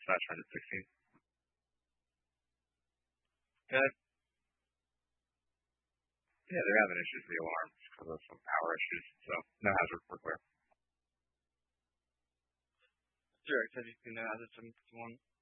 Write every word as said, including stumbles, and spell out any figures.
slash one hundred sixteen. Good. Yeah, they're having issues with the alarm because of some power issues. So no hazard workwear. Direct said you can add it to one.